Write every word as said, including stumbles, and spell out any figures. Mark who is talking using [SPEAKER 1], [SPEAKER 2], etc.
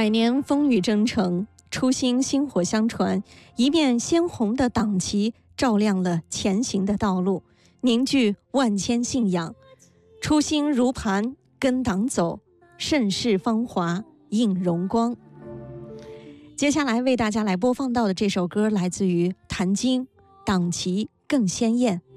[SPEAKER 1] 百年风雨征程，初心薪火相传，一面鲜红的党旗照亮了前行的道路，凝聚万千信仰。初心如磐，跟党走，盛世芳华映荣光。接下来为大家来播放到的这首歌来自于谭晶，党旗更鲜艳。